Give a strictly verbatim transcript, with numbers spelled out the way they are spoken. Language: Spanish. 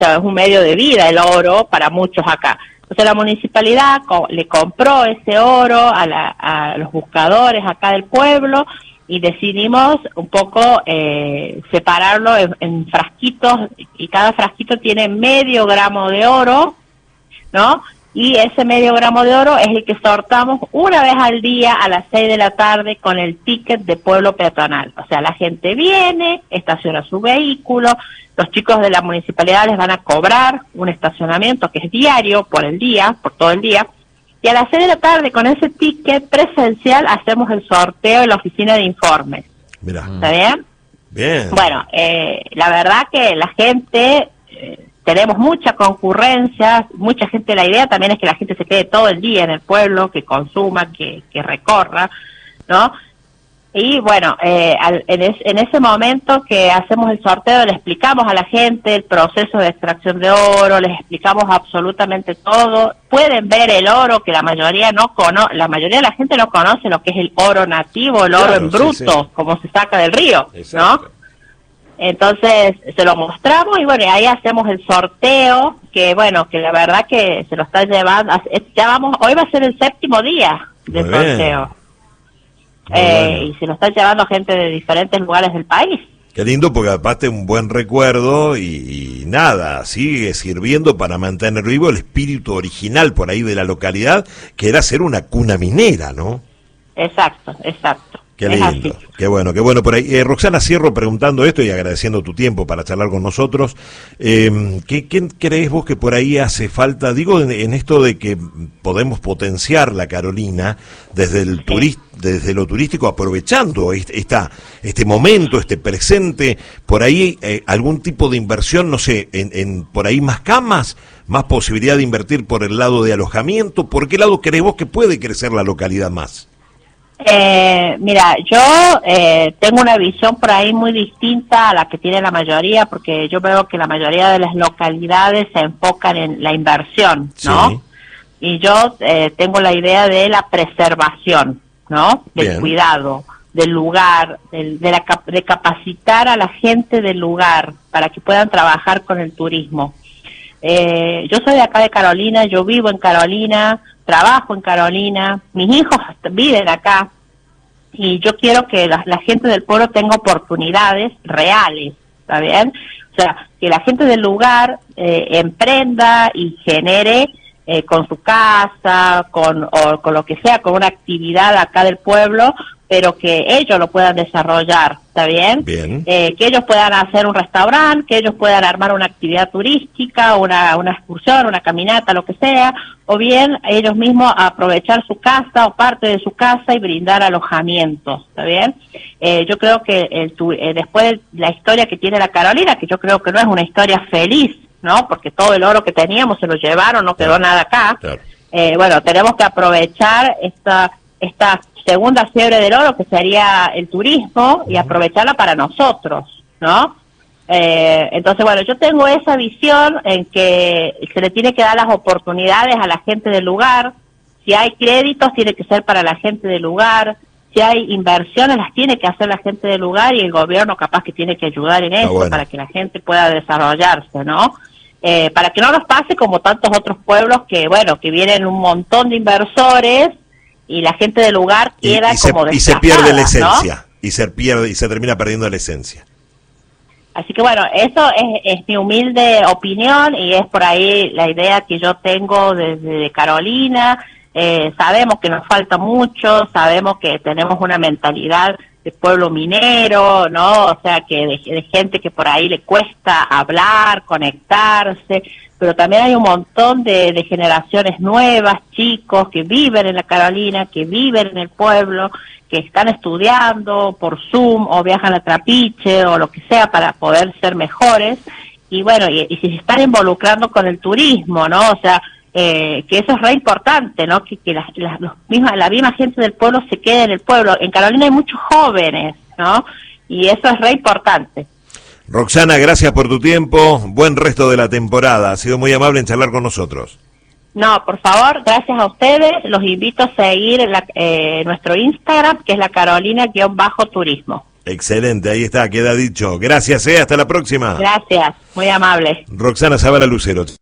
sea, es un medio de vida el oro para muchos acá. Entonces la municipalidad co le compró ese oro a, la, a los buscadores acá del pueblo y decidimos un poco eh, separarlo en, en frasquitos, y cada frasquito tiene medio gramo de oro, ¿no? Y ese medio gramo de oro es el que sortamos una vez al día a las seis de la tarde con el ticket de pueblo peatonal. O sea, la gente viene, estaciona su vehículo, los chicos de la municipalidad les van a cobrar un estacionamiento que es diario, por el día, por todo el día, y a las seis de la tarde con ese ticket presencial hacemos el sorteo en la oficina de informes. Mirá. ¿Está bien? Bien. Bueno, eh, la verdad que la gente... Eh, tenemos mucha concurrencia, mucha gente, la idea también es que la gente se quede todo el día en el pueblo, que consuma, que, que recorra, ¿no? Y bueno, eh, al, en, es, en ese momento que hacemos el sorteo le explicamos a la gente el proceso de extracción de oro, les explicamos absolutamente todo. Pueden ver el oro que la mayoría no conoce, la mayoría de la gente no conoce lo que es el oro nativo, el Claro, oro en bruto, sí, sí. Como se saca del río, exacto, ¿no? Entonces se lo mostramos y bueno, y ahí hacemos el sorteo, que bueno, que la verdad que se lo está llevando, ya vamos, hoy va a ser el séptimo día del Muy bien. sorteo, Muy eh, bueno. y se lo está llevando gente de diferentes lugares del país. Qué lindo, porque aparte un buen recuerdo y, y nada, sigue sirviendo para mantener vivo el espíritu original por ahí de la localidad, que era ser una cuna minera, ¿no? Exacto, exacto. Qué lindo, qué bueno, qué bueno por ahí. Eh, Roxana, cierro preguntando esto y agradeciendo tu tiempo para charlar con nosotros. Eh, ¿qué, ¿Qué crees vos que por ahí hace falta? Digo, en, en esto de que podemos potenciar la Carolina desde el turist, desde lo turístico, aprovechando este, esta, este momento, este presente, por ahí eh, algún tipo de inversión, no sé, en, en por ahí más camas, más posibilidad de invertir por el lado de alojamiento. ¿Por qué lado crees vos que puede crecer la localidad más? Eh, mira, yo eh, tengo una visión por ahí muy distinta a la que tiene la mayoría, porque yo veo que la mayoría de las localidades se enfocan en la inversión, ¿no? Sí. Y yo eh, tengo la idea de la preservación, ¿no? Del Bien. cuidado, del lugar, del, de, la, de capacitar a la gente del lugar para que puedan trabajar con el turismo. Eh, yo soy de acá de Carolina, yo vivo en Carolina, trabajo en Carolina, mis hijos viven acá y yo quiero que la, la gente del pueblo tenga oportunidades reales, ¿está bien? O sea, que la gente del lugar eh, emprenda y genere eh, con su casa, con, o con lo que sea, con una actividad acá del pueblo, pero que ellos lo puedan desarrollar, ¿está bien? Bien. Eh, que ellos puedan hacer un restaurante, que ellos puedan armar una actividad turística, una, una excursión, una caminata, lo que sea, o bien ellos mismos aprovechar su casa o parte de su casa y brindar alojamientos, ¿está bien? Eh, yo creo que el, eh, después de la historia que tiene la Carolina, que yo creo que no es una historia feliz, ¿no? Porque todo el oro que teníamos se lo llevaron, no quedó nada acá. Claro. Eh, bueno, tenemos que aprovechar esta esta segunda fiebre del oro, que sería el turismo, y aprovecharla para nosotros, ¿no? Eh, entonces, bueno, yo tengo esa visión en que se le tiene que dar las oportunidades a la gente del lugar. Si hay créditos, tiene que ser para la gente del lugar. Si hay inversiones, las tiene que hacer la gente del lugar, y el gobierno capaz que tiene que ayudar en eso, ah, bueno. para que la gente pueda desarrollarse, ¿no? Eh, para que no nos pase como tantos otros pueblos que, bueno, que vienen un montón de inversores y la gente del lugar queda y, y se, como desplazada, y se pierde la esencia, ¿no? y se pierde y se termina perdiendo la esencia. Así que bueno, eso es, es mi humilde opinión y es por ahí la idea que yo tengo desde Carolina. Eh, sabemos que nos falta mucho, sabemos que tenemos una mentalidad de pueblo minero, ¿no? O sea, que de, de gente que por ahí le cuesta hablar, conectarse, pero también hay un montón de, de generaciones nuevas, chicos que viven en la Carolina, que viven en el pueblo, que están estudiando por Zoom o viajan a Trapiche o lo que sea para poder ser mejores, y bueno, y, y se están involucrando con el turismo, ¿no? O sea, eh, que eso es re importante, ¿no? Que, que la, la, los misma, la misma gente del pueblo se quede en el pueblo. En Carolina hay muchos jóvenes, ¿no? Y eso es re importante. Roxana, gracias por tu tiempo, buen resto de la temporada, ha sido muy amable en charlar con nosotros. No, por favor, gracias a ustedes, los invito a seguir en la, eh, nuestro Instagram, que es la Carolina-Turismo. Excelente, ahí está, queda dicho. Gracias, eh, hasta la próxima. Gracias, muy amable. Roxana Zavala Lucero.